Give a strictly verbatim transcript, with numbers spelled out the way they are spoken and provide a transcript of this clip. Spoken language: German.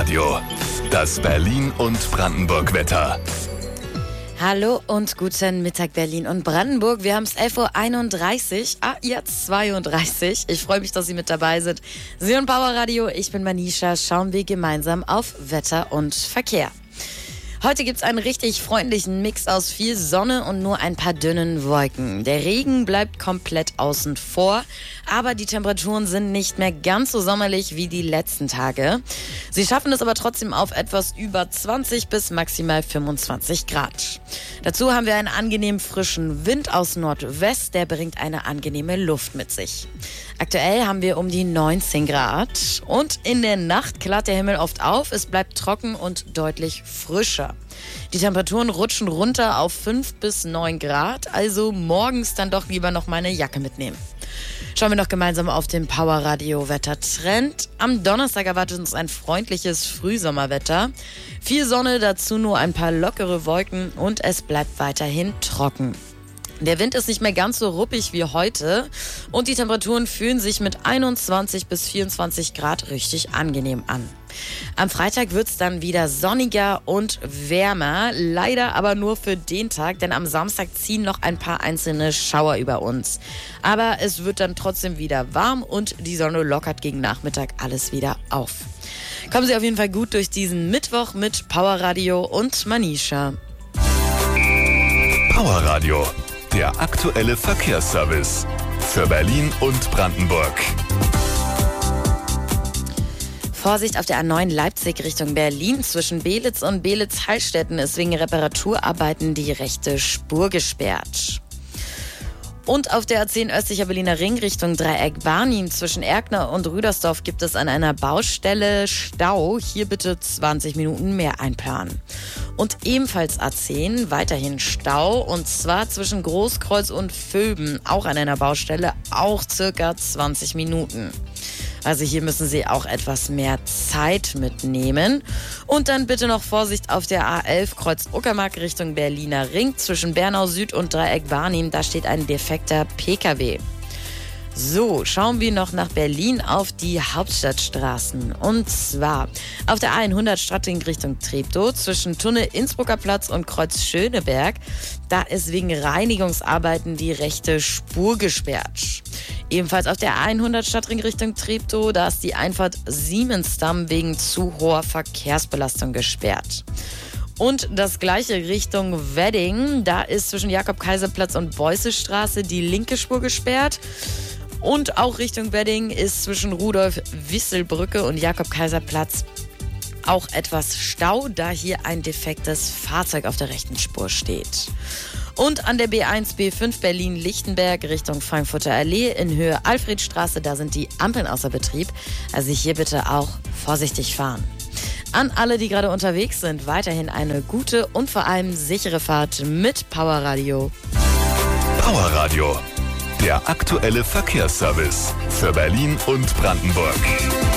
Radio, das Berlin- und Brandenburg-Wetter. Hallo und guten Mittag Berlin und Brandenburg. Wir haben es elf Uhr einunddreißig, ah jetzt zweiunddreißig. Ich freue mich, dass Sie mit dabei sind. Sie hören Power Radio, ich bin Manisha. Schauen wir gemeinsam auf Wetter und Verkehr. Heute gibt's einen richtig freundlichen Mix aus viel Sonne und nur ein paar dünnen Wolken. Der Regen bleibt komplett außen vor, aber die Temperaturen sind nicht mehr ganz so sommerlich wie die letzten Tage. Sie schaffen es aber trotzdem auf etwas über zwanzig bis maximal fünfundzwanzig Grad. Dazu haben wir einen angenehm frischen Wind aus Nordwest, der bringt eine angenehme Luft mit sich. Aktuell haben wir um die neunzehn Grad und in der Nacht klart der Himmel oft auf, es bleibt trocken und deutlich frischer. Die Temperaturen rutschen runter auf fünf bis neun Grad, also morgens dann doch lieber noch mal eine Jacke mitnehmen. Schauen wir noch gemeinsam auf den Power Radio Wettertrend. Am Donnerstag erwartet uns ein freundliches Frühsommerwetter. Viel Sonne, dazu nur ein paar lockere Wolken und es bleibt weiterhin trocken. Der Wind ist nicht mehr ganz so ruppig wie heute und die Temperaturen fühlen sich mit einundzwanzig bis vierundzwanzig Grad richtig angenehm an. Am Freitag wird's dann wieder sonniger und wärmer, leider aber nur für den Tag, denn am Samstag ziehen noch ein paar einzelne Schauer über uns. Aber es wird dann trotzdem wieder warm und die Sonne lockert gegen Nachmittag alles wieder auf. Kommen Sie auf jeden Fall gut durch diesen Mittwoch mit Power Radio und Manisha. Power Radio, der aktuelle Verkehrsservice für Berlin und Brandenburg. Vorsicht auf der A neun Leipzig Richtung Berlin. Zwischen Belitz und Belitz-Hallstetten ist wegen Reparaturarbeiten die rechte Spur gesperrt. Und auf der A zehn östlicher Berliner Ring Richtung Dreieck Barnim zwischen Erkner und Rüdersdorf gibt es an einer Baustelle Stau. Hier bitte zwanzig Minuten mehr einplanen. Und ebenfalls A zehn, weiterhin Stau, und zwar zwischen Großkreuz und Vöben, auch an einer Baustelle, auch circa zwanzig Minuten. Also hier müssen Sie auch etwas mehr Zeit mitnehmen. Und dann bitte noch Vorsicht auf der A elf Kreuz Uckermark Richtung Berliner Ring zwischen Bernau Süd und Dreieck Barnim. Da steht ein defekter P K W. So, schauen wir noch nach Berlin auf die Hauptstadtstraßen. Und zwar auf der A hundert Stadtring Richtung Treptow zwischen Tunnel Innsbrucker Platz und Kreuz Schöneberg. Da ist wegen Reinigungsarbeiten die rechte Spur gesperrt. Ebenfalls auf der A hundert Stadtring Richtung Treptow, da ist die Einfahrt Siemensdamm wegen zu hoher Verkehrsbelastung gesperrt. Und das gleiche Richtung Wedding, da ist zwischen Jakob-Kaiser-Platz und Beußestraße die linke Spur gesperrt. Und auch Richtung Wedding ist zwischen Rudolf-Wissel-Brücke und Jakob-Kaiser-Platz auch etwas Stau, da hier ein defektes Fahrzeug auf der rechten Spur steht. Und an der B eins B fünf Berlin-Lichtenberg Richtung Frankfurter Allee in Höhe Alfredstraße, da sind die Ampeln außer Betrieb. Also hier bitte auch vorsichtig fahren. An alle, die gerade unterwegs sind, weiterhin eine gute und vor allem sichere Fahrt mit Power Radio. Power Radio, der aktuelle Verkehrsservice für Berlin und Brandenburg.